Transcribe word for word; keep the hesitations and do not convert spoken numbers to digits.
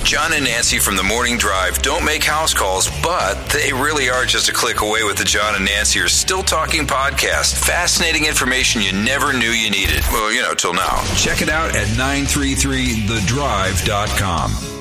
John and Nancy from the Morning Drive don't make house calls, but they really are just a click away with the John and Nancy Are Still Talking podcast. Fascinating information you never knew you needed. Well, you know, till now. Check it out at nine three three the drive dot com.